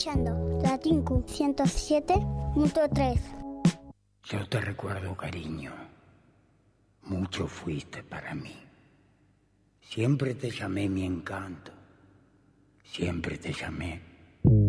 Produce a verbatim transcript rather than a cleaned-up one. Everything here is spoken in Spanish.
escuchando Latincu ciento siete punto tres. Yo te recuerdo, cariño. Mucho fuiste para mí. Siempre te llamé mi encanto. Siempre te llamé